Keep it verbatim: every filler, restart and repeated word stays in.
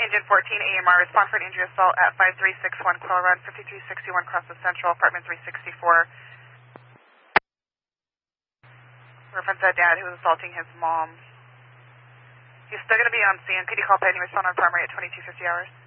Engine fourteen A M R, respond for an injury assault at five three six one Quill Run, fifty-three sixty-one Crossing Central, apartment three sixty-four. Reference a dad who was assaulting his mom. He's still going to be on scene. Could you call Penny, respond on primary at twenty-two fifty hours?